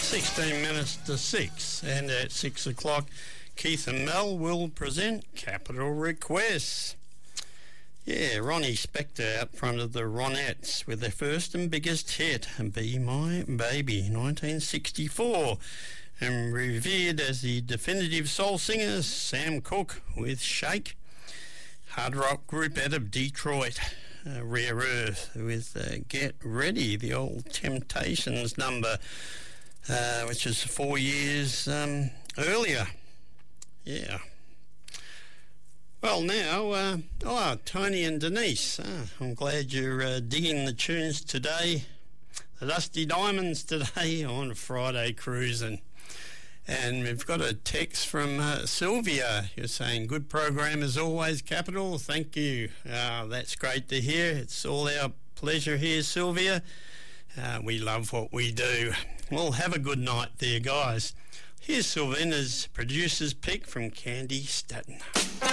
16 minutes to 6, and at 6 o'clock, Keith and Mel will present Capital Requests. Yeah, Ronnie Spector out front of the Ronettes with their first and biggest hit, Be My Baby, 1964. And revered as the definitive soul singer, Sam Cooke with Shake. Hard rock group out of Detroit, Rare Earth with Get Ready, the old Temptations number, which is 4 years earlier. Yeah. Well, now, Tony and Denise, I'm glad you're digging the tunes today. The Dusty Diamonds today on Friday Cruising. And we've got a text from Sylvia. You're saying, good program as always, Capital. Thank you. That's great to hear. It's all our pleasure here, Sylvia. We love what we do. Well, have a good night there, guys. Here's Sylvina's producer's pick from Candy Staton.